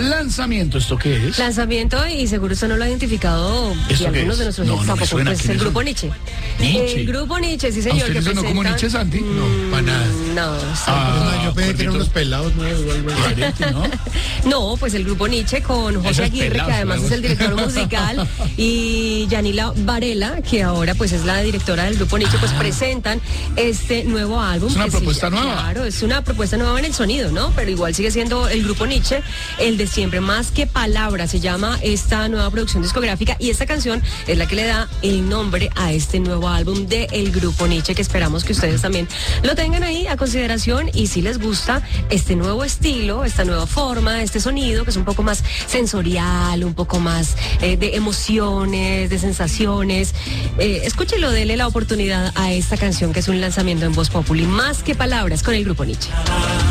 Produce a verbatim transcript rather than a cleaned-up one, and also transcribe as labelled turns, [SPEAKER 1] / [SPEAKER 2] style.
[SPEAKER 1] Lanzamiento, ¿esto qué es?
[SPEAKER 2] Lanzamiento, y seguro usted no lo ha identificado, y
[SPEAKER 1] ¿Eso qué
[SPEAKER 2] algunos
[SPEAKER 1] es?
[SPEAKER 2] de nuestros
[SPEAKER 1] No,
[SPEAKER 2] jefes
[SPEAKER 1] no me
[SPEAKER 2] tampoco,
[SPEAKER 1] suena.
[SPEAKER 2] pues
[SPEAKER 1] ¿Quiénes
[SPEAKER 2] el
[SPEAKER 1] son?
[SPEAKER 2] grupo Nietzsche.
[SPEAKER 1] Nietzsche.
[SPEAKER 2] El grupo Nietzsche, sí
[SPEAKER 1] ¿A
[SPEAKER 2] señor.
[SPEAKER 1] usted
[SPEAKER 2] que
[SPEAKER 1] le suena como
[SPEAKER 2] presentan-
[SPEAKER 1] Nietzsche, Santi?
[SPEAKER 2] Mm,
[SPEAKER 3] No, para nada.
[SPEAKER 2] No, sí.
[SPEAKER 1] Ah,
[SPEAKER 3] yo pensé que eran
[SPEAKER 1] gordito.
[SPEAKER 3] unos pelados nuevos o algo así.
[SPEAKER 1] Diferente, ¿no?
[SPEAKER 2] No, pues el grupo Nietzsche con José
[SPEAKER 1] Esos
[SPEAKER 2] Aguirre,
[SPEAKER 1] pelados,
[SPEAKER 2] que además
[SPEAKER 1] algo
[SPEAKER 2] es el
[SPEAKER 1] así.
[SPEAKER 2] director musical, y Yanila Varela, que ahora pues es la directora del grupo Nietzsche, pues presentan este nuevo álbum.
[SPEAKER 1] Es una
[SPEAKER 2] que sí,
[SPEAKER 1] propuesta nueva.
[SPEAKER 2] Claro, es una propuesta nueva en el sonido, ¿no? Pero igual sigue siendo el grupo Nietzsche, el de siempre, más que palabras, se llama esta nueva producción discográfica, y esta canción es la que le da el nombre a este nuevo álbum de el grupo Nietzsche, que esperamos que ustedes también lo tengan ahí a consideración, y si les gusta este nuevo estilo, esta nueva forma, este sonido que es un poco más sensorial, un poco más eh, de emociones, de sensaciones, eh, escúchelo, dele la oportunidad a esta canción que es un lanzamiento en Voz Populi, más que palabras, con el grupo Nietzsche.